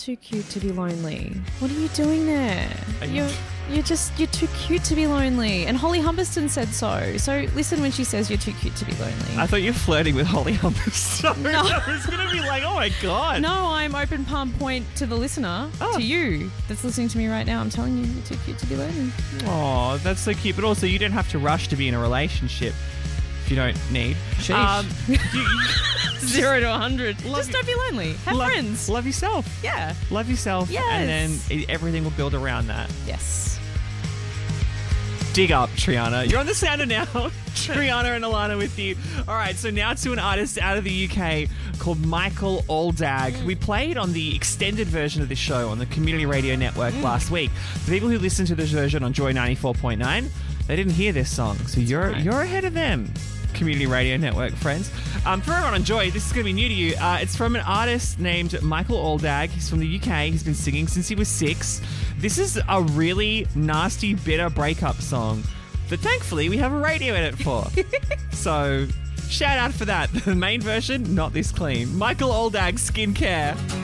too cute to be lonely. What are you doing there? You're too cute to be lonely. And Holly Humberston said so. So listen when she says you're too cute to be lonely. I thought you were flirting with Holly Humberston. No. I was going to be like, oh my God. No, I'm open palm point to the listener, to you that's listening to me right now. I'm telling you, you're too cute to be lonely. Oh, that's so cute. But also, you don't have to rush to be in a relationship if you don't need. Sheesh. 0 to 100. Just don't be lonely. Have friends. Love yourself. Yeah. Love yourself. Yes. And then everything will build around that. Yes. Dig up, Triana. You're on the sounder now. Triana and Alana with you. All right, so now to an artist out of the UK called Michael Aldag. We played on the extended version of this show on the Community Radio Network last week. The people who listened to this version on Joy 94.9, they didn't hear this song, so you're ahead of them. Community Radio Network friends. For everyone on Joy, this is going to be new to you. It's from an artist named Michael Aldag. He's from the UK. He's been singing since he was 6. This is a really nasty, bitter breakup song that thankfully we have a radio edit for. So shout out for that. The main version, not this clean. Michael Aldag, Skincare.